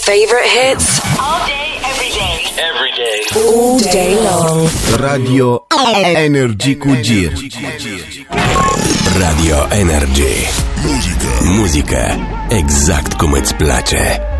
Favorite hits all day, every day. Every day. all day long. Radio Energy cu Gir. Radio Energy. Muzică exact cum îți place.